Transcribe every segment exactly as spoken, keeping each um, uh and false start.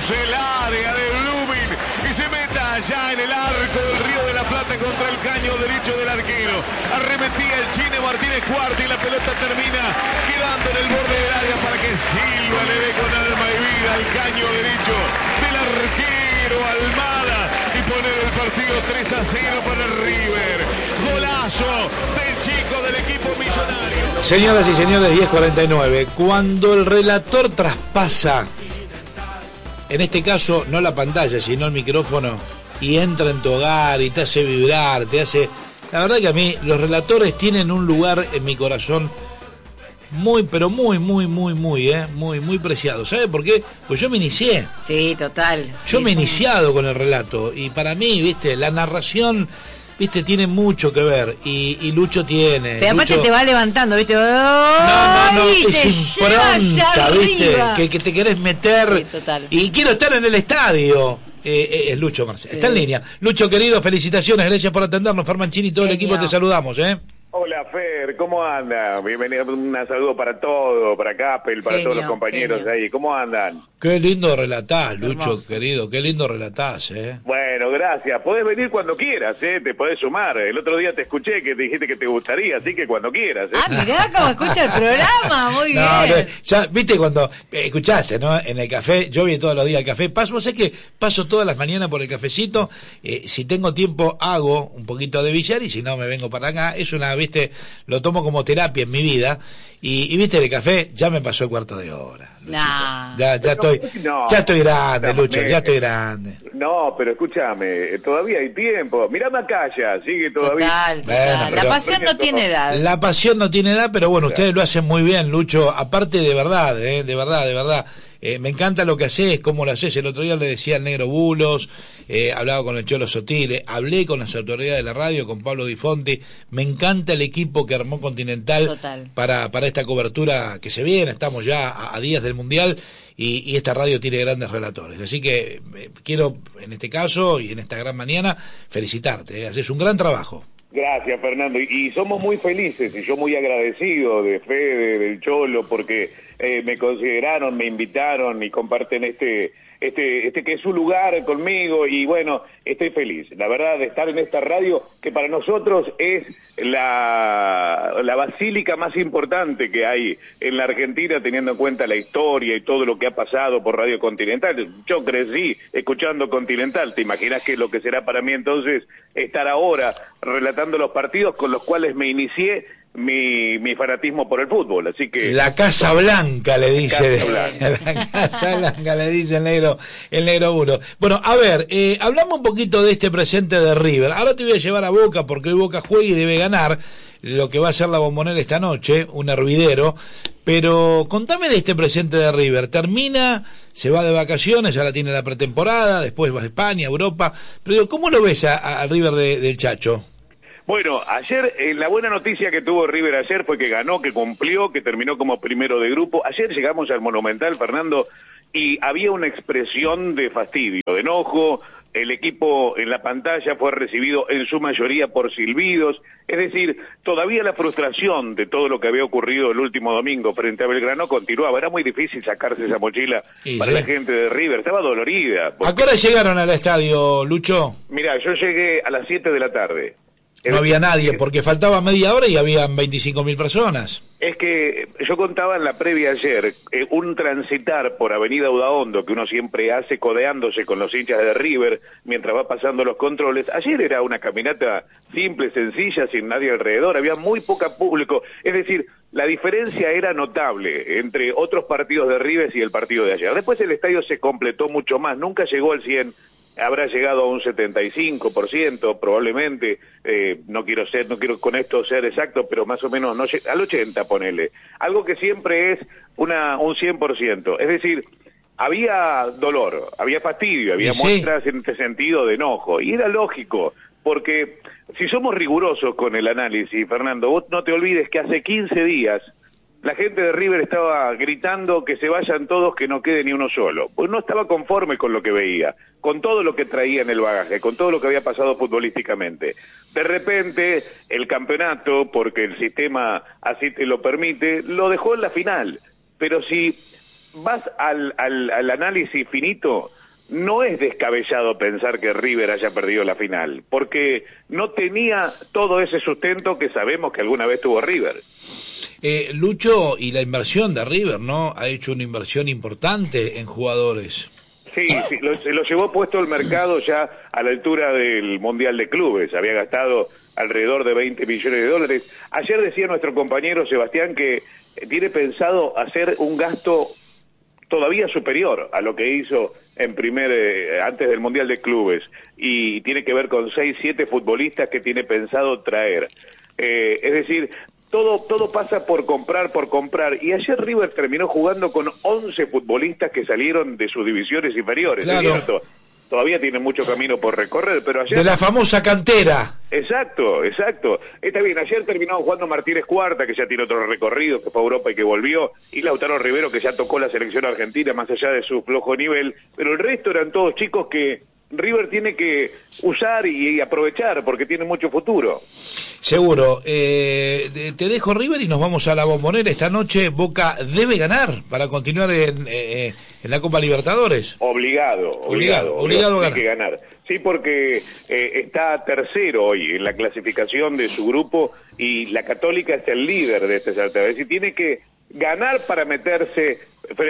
cruce el área de Blooming y se meta allá en el arco del Río de la Plata contra el caño derecho del arquero. Arremetía el Chine Martínez Cuarta y la pelota termina quedando en el borde del área para que Silva le dé con alma y vida al caño derecho del arquero Almada y poner el partido tres a cero para el River. Golazo del chico del equipo millonario. Señoras y señores, diez cuarenta y nueve. Cuando el relator traspasa, en este caso no la pantalla, sino el micrófono, y entra en tu hogar y te hace vibrar, te hace... La verdad que a mí los relatores tienen un lugar en mi corazón muy, pero muy, muy, muy, muy, eh, muy, muy preciado. ¿Sabe por qué? Pues yo me inicié. Sí, total. Yo sí, me he sí. iniciado con el relato y para mí, viste, la narración, viste, tiene mucho que ver y, y Lucho tiene. Pero aparte Lucho... te va levantando, viste. No, no, no, ¡Ay! es Te impronta, lleva viste, allá que, que te querés meter. Sí, total. Y quiero estar en el estadio. Eh, eh, es Lucho Marcelo, Sí. está en línea. Lucho querido, felicitaciones, gracias por atendernos. Fermanchini y todo el Genio. equipo te saludamos, ¿eh? Hola Fer, ¿cómo anda? Bienvenido, un saludo para todos, para Capel, para Genio, todos los compañeros genio. ahí. ¿Cómo andan? Qué lindo relatás, Lucho Hermoso. querido, qué lindo relatás, ¿eh? Bueno, gracias. Podés venir cuando quieras, ¿eh? Te podés sumar. El otro día te escuché que te dijiste que te gustaría, así que cuando quieras, ¿eh? Ah, mirá cómo escucha el programa, muy No, bien. no, ya, viste cuando eh, escuchaste, ¿no? En el café, yo voy todos los días al café, paso, sé que paso todas las mañanas por el cafecito, eh, si tengo tiempo hago un poquito de billar y si no me vengo para acá, es una, viste, lo tomo como terapia en mi vida y, y viste, el café ya me pasó el cuarto de hora. Luchito. Nah. Ya, ya Pero, estoy, no. ya estoy grande, No, Lucho, me- ya estoy grande. No, pero escúchame, todavía hay tiempo. Mirame acá ya, sigue todavía. Total, total. Bueno, La pero- pasión no tiene edad. La pasión no tiene edad, pero bueno, ustedes lo hacen muy bien, Lucho. Aparte de verdad, eh, de verdad, de verdad. Eh, me encanta lo que haces, cómo lo haces. El otro día le decía al Negro Bulos, eh, hablaba con el Cholo Sotile, hablé con las autoridades de la radio, con Pablo Di Fonti. Me encanta el equipo que armó Continental Total. para para esta cobertura que se viene. Estamos ya a, a días del Mundial y, y esta radio tiene grandes relatores. Así que eh, quiero, en este caso y en esta gran mañana, felicitarte. Eh, haces un gran trabajo. Gracias, Fernando. Y, y somos muy felices y yo muy agradecido de Fede, del Cholo, porque eh, me consideraron, me invitaron y comparten este, este, este que es su lugar conmigo y bueno, estoy feliz, la verdad, de estar en esta radio que para nosotros es la, la basílica más importante que hay en la Argentina, teniendo en cuenta la historia y todo lo que ha pasado por Radio Continental. Yo crecí escuchando Continental, te imaginas que lo que será para mí entonces estar ahora relatando los partidos con los cuales me inicié mi, mi fanatismo por el fútbol, así que... La Casa Blanca le dice. Casa Blanca. La Casa Blanca le dice el negro, el negro uno. Bueno, a ver, eh, hablamos un poquito de este presente de River. Ahora te voy a llevar a Boca porque hoy Boca juega y debe ganar lo que va a ser la Bombonera esta noche, un hervidero. Pero contame de este presente de River. Termina, se va de vacaciones, ya la tiene la pretemporada, después va a España, Europa. Pero digo, ¿cómo lo ves a, a River de, del Chacho? Bueno, ayer, eh, la buena noticia que tuvo River ayer fue que ganó, que cumplió, que terminó como primero de grupo. Ayer llegamos al Monumental, Fernando, y había una expresión de fastidio, de enojo. El equipo en la pantalla fue recibido en su mayoría por silbidos. Es decir, todavía la frustración de todo lo que había ocurrido el último domingo frente a Belgrano continuaba. Era muy difícil sacarse esa mochila Y para sí. la gente de River. Estaba dolorida. ¿A qué hora llegaron al estadio, Lucho? Mira, yo llegué a las siete de la tarde. No había nadie, porque faltaba media hora y habían veinticinco mil personas. Es que yo contaba en la previa ayer, eh, un transitar por Avenida Udaondo que uno siempre hace codeándose con los hinchas de River mientras va pasando los controles. Ayer era una caminata simple, sencilla, sin nadie alrededor, había muy poca público. Es decir, la diferencia era notable entre otros partidos de River y el partido de ayer. Después el estadio se completó mucho más, nunca llegó al cien. Habrá llegado a un setenta y cinco por ciento probablemente, eh, no quiero ser, no quiero con esto ser exacto, pero más o menos no llega, al ochenta ponele, algo que siempre es una un cien por ciento, es decir, había dolor, había fastidio, había Sí, muestras en este sentido de enojo, y era lógico, porque si somos rigurosos con el análisis, Fernando, vos no te olvides que hace quince días la gente de River estaba gritando que se vayan todos, que no quede ni uno solo. Pues no estaba conforme con lo que veía, con todo lo que traía en el bagaje, con todo lo que había pasado futbolísticamente. De repente, el campeonato, porque el sistema así te lo permite, lo dejó en la final. Pero si vas al, al, al análisis finito, no es descabellado pensar que River haya perdido la final, porque no tenía todo ese sustento que sabemos que alguna vez tuvo River. Eh, Lucho, y la inversión de River, ¿no? Ha hecho una inversión importante en jugadores. Sí, sí, lo, se lo llevó puesto el mercado ya a la altura del Mundial de Clubes. Había gastado alrededor de veinte millones de dólares. Ayer decía nuestro compañero Sebastián que tiene pensado hacer un gasto todavía superior a lo que hizo en primer eh, antes del Mundial de Clubes, y tiene que ver con seis, siete futbolistas que tiene pensado traer. Eh, es decir, todo todo pasa por comprar, por comprar, y ayer River terminó jugando con once futbolistas que salieron de sus divisiones inferiores. Claro. Es cierto, todavía tiene mucho camino por recorrer, pero ayer... De la famosa cantera. Exacto, exacto. Está bien, ayer terminó jugando Martínez Cuarta, que ya tiene otro recorrido, que fue a Europa y que volvió, y Lautaro Rivero, que ya tocó la selección argentina, más allá de su flojo nivel, pero el resto eran todos chicos que River tiene que usar y aprovechar, porque tiene mucho futuro. Seguro. Eh, te dejo, River, y nos vamos a la Bombonera. Esta noche Boca debe ganar para continuar en, eh, en la Copa Libertadores. Obligado, obligado, obligado, obligado a tiene que ganar. Sí, porque eh, está tercero hoy en la clasificación de su grupo y la Católica es el líder de este certamen. Es decir, tiene que ganar para meterse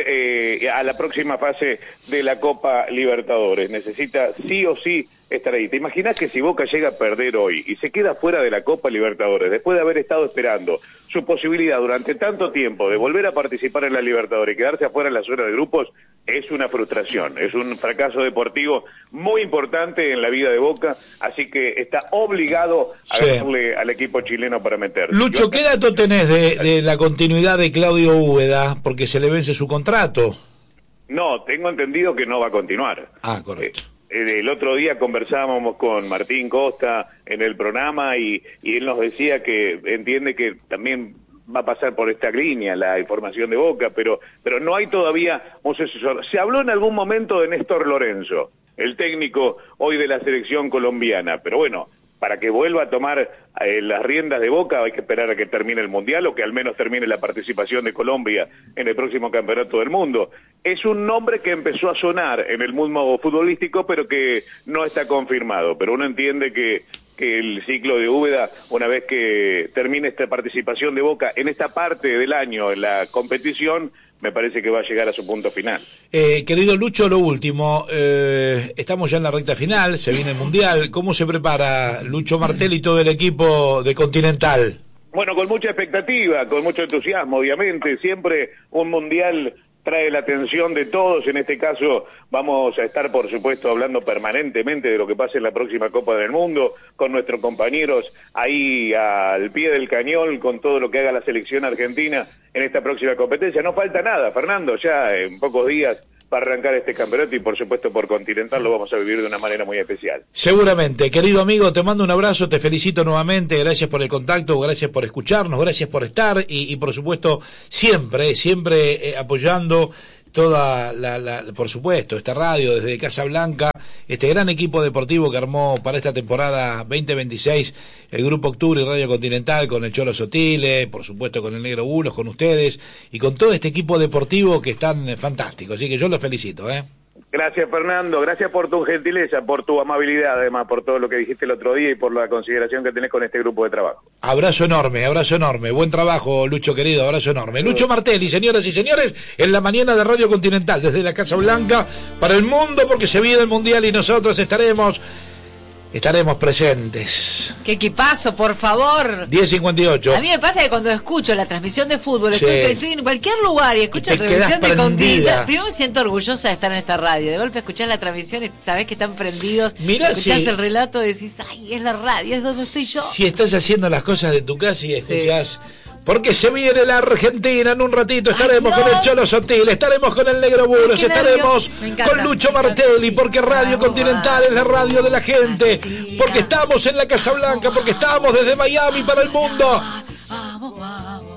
eh, a la próxima fase de la Copa Libertadores. Necesita sí o sí estar ahí. ¿Te imaginas que si Boca llega a perder hoy y se queda fuera de la Copa Libertadores, después de haber estado esperando su posibilidad durante tanto tiempo de volver a participar en la Libertadores y quedarse afuera en la zona de grupos? Es una frustración, es un fracaso deportivo muy importante en la vida de Boca, así que está obligado a sí. ganarle al equipo chileno para meterse. Lucho, Yo... ¿qué dato tenés de, de la continuidad de Claudio Úbeda? Porque se le vence su contrato. No, tengo entendido que no va a continuar. Ah, correcto. Eh, El otro día conversábamos con Martín Costa en el programa y, y él nos decía que entiende que también va a pasar por esta línea la información de Boca, pero pero no hay todavía un sucesor. Se habló en algún momento de Néstor Lorenzo, el técnico hoy de la selección colombiana, pero bueno, para que vuelva a tomar eh, las riendas de Boca hay que esperar a que termine el Mundial o que al menos termine la participación de Colombia en el próximo Campeonato del Mundo. Es un nombre que empezó a sonar en el mundo futbolístico, pero que no está confirmado, pero uno entiende que que el ciclo de Úbeda, una vez que termine esta participación de Boca en esta parte del año en la competición, me parece que va a llegar a su punto final. Eh, querido Lucho, lo último, eh, estamos ya en la recta final, se viene el Mundial. ¿Cómo se prepara Lucho Martelli y todo el equipo de Continental? Bueno, con mucha expectativa, con mucho entusiasmo, obviamente. Siempre un Mundial trae la atención de todos. En este caso vamos a estar, por supuesto, hablando permanentemente de lo que pase en la próxima Copa del Mundo, con nuestros compañeros ahí al pie del cañón, con todo lo que haga la selección argentina en esta próxima competencia. No falta nada, Fernando, ya en pocos días para arrancar este campeonato y, por supuesto, por Continental lo vamos a vivir de una manera muy especial. Seguramente. Querido amigo, te mando un abrazo, te felicito nuevamente, gracias por el contacto, gracias por escucharnos, gracias por estar y, y por supuesto, siempre, siempre eh, apoyando toda la, la, por supuesto, esta radio desde Casa Blanca, este gran equipo deportivo que armó para esta temporada veinte veintiséis el Grupo Octubre y Radio Continental, con el Cholo Sotile, por supuesto con el Negro Bulos, con ustedes y con todo este equipo deportivo que están eh, fantásticos, así que yo los felicito, ¿eh? Gracias, Fernando, gracias por tu gentileza, por tu amabilidad, además, por todo lo que dijiste el otro día y por la consideración que tenés con este grupo de trabajo. Abrazo enorme, abrazo enorme, buen trabajo, Lucho querido, abrazo enorme. Lucho Martelli, señoras y señores, en la mañana de Radio Continental, desde la Casa Blanca, para el mundo, porque se viene el Mundial y nosotros estaremos... Estaremos presentes. ¡Qué equipazo, por favor! diez cincuenta y ocho. A mí me pasa que cuando escucho la transmisión de fútbol, Sí. estoy, estoy en cualquier lugar y escucho Y la te transmisión quedás de Continental. prendida. Primero me siento orgullosa de estar en esta radio. De golpe escuchás la transmisión y sabés que están prendidos. Mirá, escuchás si- el relato y decís, ¡ay, es la radio, es donde estoy yo! Si estás haciendo las cosas de tu casa y escuchás... Porque se viene la Argentina en un ratito, estaremos Ay, con el Dios. Cholo Sotil, estaremos con el Negro Bulos, Ay, qué estaremos nervios. Me encanta, con Lucho me encanta. Martelli, porque Radio Continental es la radio de la gente, porque estamos en la Casa Blanca, porque estamos desde Miami para el mundo. Vamos, vamos.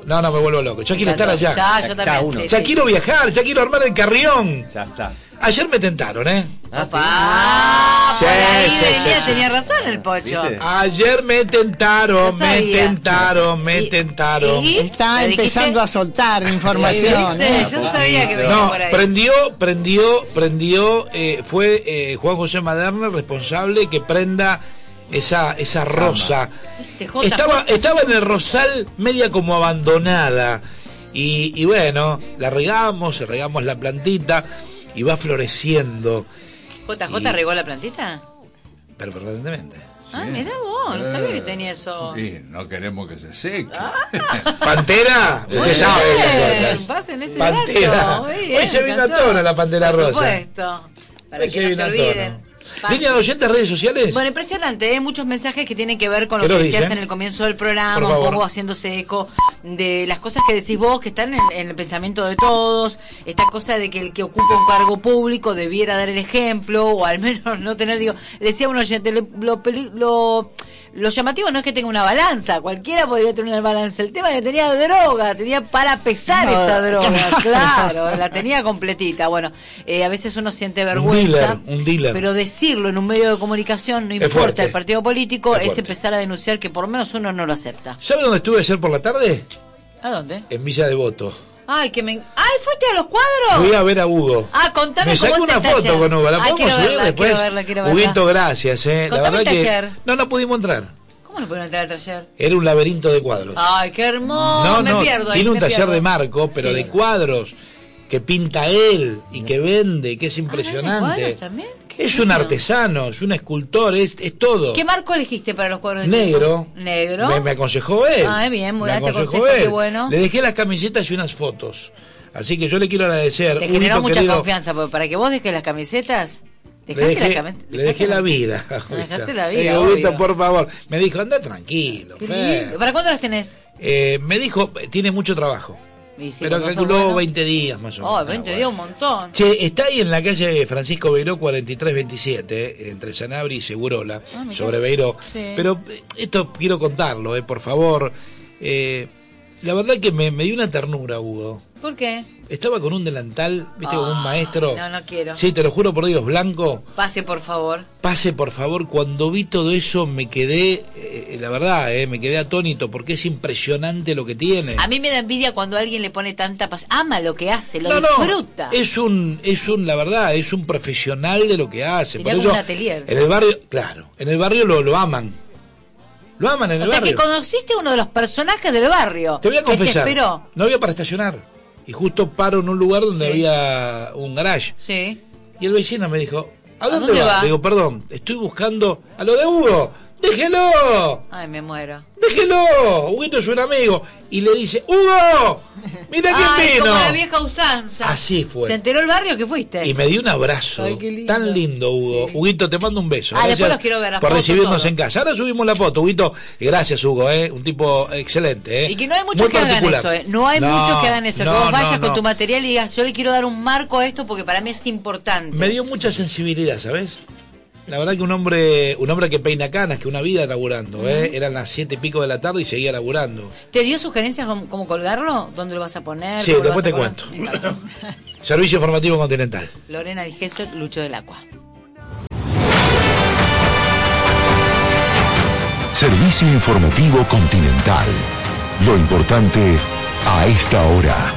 No, no, me vuelvo loco. Ya quiero estar allá. Ya, yo Ya, también. uno. sí, Ya sí. quiero viajar, ya quiero armar el carrión. Ya está. Ayer me tentaron, ¿eh? Ah, sí. Ah, Sí, por ahí sí, venía, sí, sí. tenía razón el Pocho. ¿Viste? Ayer me tentaron, No me sabía. tentaron, me Y- tentaron. y- Está ¿Le dijiste? empezando a soltar información. ¿Viste? ¿eh? Yo sabía que venía No, por ahí. prendió, prendió, prendió, eh, fue eh, Juan José Maderna el responsable que prenda esa esa rosa. Este J J. Estaba, estaba en el rosal media como abandonada. Y, y bueno, la regamos, regamos la plantita y va floreciendo. J J Y- regó la plantita. Pero permanentemente. Ah, mirá vos, no sabía que tenía eso. Y no queremos que se seque. Pantera, Muy usted sabe bien, las cosas. pasen ese Pantera. dato. Muy bien, Hoy se vino a encantó. tono la Pantera Por rosa. supuesto. Para Hoy que se no vino se a olviden. tono. Línea de oyentes, redes sociales. Bueno, impresionante, ¿eh? Muchos mensajes que tienen que ver con lo ¿Qué que nos decías dicen? en el comienzo del Por programa, un favor. poco haciéndose eco de las cosas que decís vos, que están en, en el pensamiento de todos, esta cosa de que el que ocupa un cargo público debiera dar el ejemplo, o al menos no tener, digo, decía un oyente, lo, lo, peli- lo, lo llamativo no es que tenga una balanza, cualquiera podría tener una balanza, el tema es que tenía droga, tenía para pesar No, esa droga, claro. claro, la tenía completita. Bueno, eh, a veces uno siente vergüenza, dealer, un dealer. pero decirlo en un medio de comunicación, no Es importa fuerte. el partido político, Es es fuerte. empezar a denunciar que por lo menos uno no lo acepta. ¿Sabe dónde estuve ayer por la tarde? ¿A dónde? En Villa Devoto. Ay, que me... ¡Ay, fuiste a los cuadros! Fui a ver a Hugo. Ah, contame Me cómo saqué es el una foto taller. con Hugo. ¿La Ay, podemos quiero subir verla, después? quiero verla, quiero verla. Huguito, gracias. Eh. La Contame verdad el que taller. no, no pudimos entrar. ¿Cómo no pudieron entrar al taller? Era un laberinto de cuadros. Ay, qué hermoso. no, me no, pierdo ahí, tiene un me taller pierdo. de Marco, pero Sí. de cuadros que pinta él y que vende, que es Ah, ¿vende impresionante. cuadros también? Qué Es un lindo. artesano, es un escultor, es, es todo. ¿Qué marco elegiste para los cuadros de Negro. Chico? Negro. Me, me aconsejó él. Ah, bien, muy me bien, te aconsejó aconsejo, él. qué bueno. Le dejé las camisetas y unas fotos. Así que yo le quiero agradecer. Te Huguito, generó mucha querido, confianza, porque para que vos dejes las camisetas... Le dejaste dejé, las camisetas. le dejé la vida. Me dejaste la Eh, vida, Huguito, obvio. por favor. Me dijo, anda tranquilo, Qué Fer. lindo. ¿Para cuándo las tenés? Eh, me dijo, tiene mucho trabajo. Y sí, pero cuando sos calculó bueno. veinte días más o menos. Oh, veinte Ah, días, bueno. un montón. Che, está ahí en la calle Francisco Beiró cuarenta y tres veintisiete, eh, entre Sanabria y Segurola, Ah, mirá. sobre Beiró. Sí. Pero eh, esto quiero contarlo, eh, por favor. Eh, la verdad que me, me dio una ternura, Hugo. ¿Por qué? Estaba con un delantal, viste, como un Ah, maestro. no, no quiero. Sí, te lo juro por Dios, blanco. Pase, por favor. Pase, por favor. Cuando vi todo eso me quedé, eh, la verdad, eh, me quedé atónito porque es impresionante lo que tiene. A mí me da envidia cuando alguien le pone tanta pasión. Ama lo que hace, lo No, no, disfruta. es un, es un, la verdad, es un profesional de lo que hace. Sería Por como eso, un atelier. en el barrio, claro, en el barrio lo, lo aman. Lo aman en O el sea barrio. que conociste uno de los personajes del barrio. Te voy a que confesar, te esperó. no había para estacionar. Y justo paro en un lugar donde Sí. había un garage. Sí. Y el vecino me dijo, ¿a ¿A dónde, dónde va? va? Le digo, perdón, estoy buscando a lo de Hugo. ¡Déjelo! Ay, me muero. ¡Déjelo! Huguito es un amigo. Y le dice, ¡Hugo! ¡Mira quién Ay, vino! como la vieja usanza. Así fue. ¿Se enteró el barrio que fuiste? Y me dio un abrazo. Ay, qué lindo. Tan lindo, Hugo. Huguito, te mando un beso. Ah, después Gracias los quiero ver, la por foto, recibirnos todo. en casa. Ahora subimos la foto, Huguito. Y gracias, Hugo, ¿eh? Un tipo excelente, ¿eh? Y que no hay muchos Muy que hagan particular. eso, ¿eh? No hay No, muchos que hagan eso. no, que vos no, vayas no. con tu material y digas, yo le quiero dar un marco a esto porque para mí es importante. Me dio mucha sensibilidad, ¿sabes? La verdad que un hombre un hombre que peina canas, que una vida laburando, ¿eh? Eran las siete y pico de la tarde y seguía laburando. ¿Te dio sugerencias cómo, cómo colgarlo? ¿Dónde lo vas a poner? Sí, ¿Cómo lo después vas a te poner? cuento. Me encantó. Servicio Informativo Continental. Lorena Dijeso, Lucho del Agua. Servicio Informativo Continental. Lo importante a esta hora.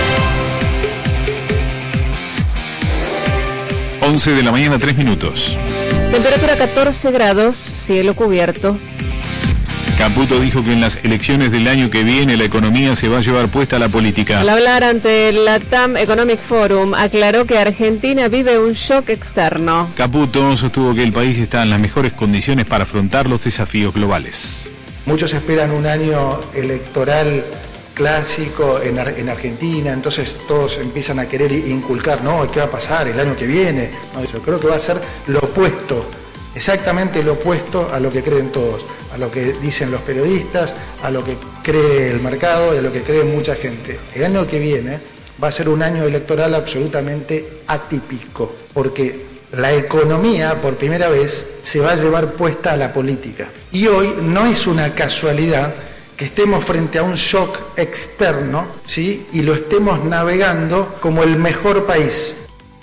once de la mañana, tres minutos. Temperatura catorce grados, cielo cubierto. Caputo dijo que en las elecciones del año que viene la economía se va a llevar puesta a la política. Al hablar ante el LATAM Economic Forum, aclaró que Argentina vive un shock externo. Caputo sostuvo que el país está en las mejores condiciones para afrontar los desafíos globales. Muchos esperan un año electoral clásico en, Ar- en Argentina, entonces todos empiezan a querer inculcar, no, ¿qué va a pasar el año que viene? No, yo creo que va a ser lo opuesto, exactamente lo opuesto a lo que creen todos, a lo que dicen los periodistas, a lo que cree el mercado y a lo que cree mucha gente. El año que viene va a ser un año electoral absolutamente atípico, porque la economía por primera vez se va a llevar puesta a la política. Y hoy no es una casualidad que estemos frente a un shock externo, ¿sí? Y lo estemos navegando como el mejor país.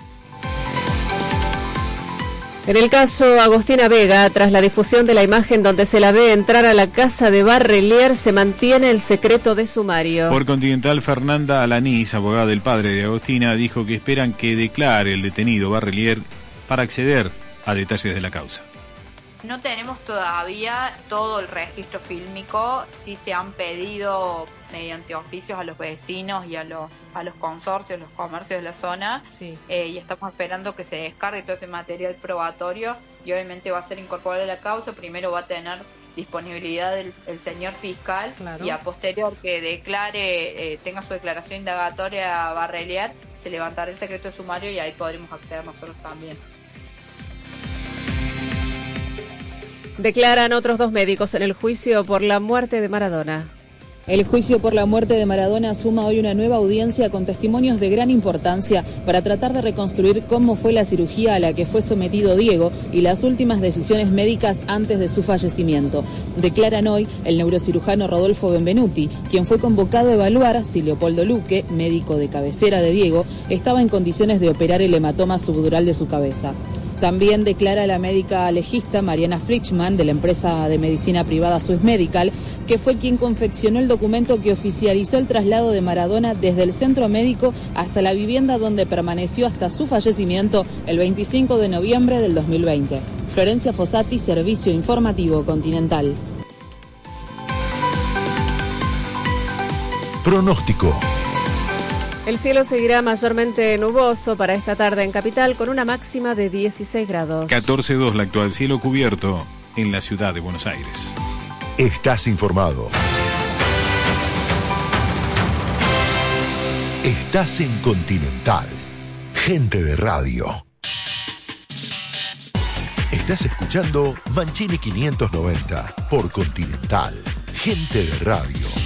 En el caso Agostina Vega, tras la difusión de la imagen donde se la ve entrar a la casa de Barrelier, se mantiene el secreto de sumario. Por Continental, Fernanda Alanís, abogada del padre de Agostina, dijo que esperan que declare el detenido Barrelier para acceder a detalles de la causa. No tenemos todavía todo el registro fílmico, sí se han pedido mediante oficios a los vecinos y a los a los consorcios, los comercios de la zona, Sí. eh, y estamos esperando que se descargue todo ese material probatorio y obviamente va a ser incorporado a la causa. Primero va a tener disponibilidad del el señor fiscal, Claro. y a posterior que declare, eh, tenga su declaración indagatoria a Barrelier, se levantará el secreto de sumario y ahí podremos acceder nosotros también. Declaran otros dos médicos en el juicio por la muerte de Maradona. El juicio por la muerte de Maradona suma hoy una nueva audiencia con testimonios de gran importancia para tratar de reconstruir cómo fue la cirugía a la que fue sometido Diego y las últimas decisiones médicas antes de su fallecimiento. Declaran hoy el neurocirujano Rodolfo Benvenuti, quien fue convocado a evaluar si Leopoldo Luque, médico de cabecera de Diego, estaba en condiciones de operar el hematoma subdural de su cabeza. También declara la médica legista Mariana Frischmann, de la empresa de medicina privada Swiss Medical, que fue quien confeccionó el documento que oficializó el traslado de Maradona desde el centro médico hasta la vivienda donde permaneció hasta su fallecimiento el veinticinco de noviembre del dos mil veinte. Florencia Fossati, Servicio Informativo Continental. Pronóstico. El cielo seguirá mayormente nuboso para esta tarde en Capital, con una máxima de dieciséis grados. catorce dos la actual, cielo cubierto en la ciudad de Buenos Aires. Estás informado. Estás en Continental. Gente de radio. Estás escuchando Mancini quinientos noventa por Continental. Gente de radio.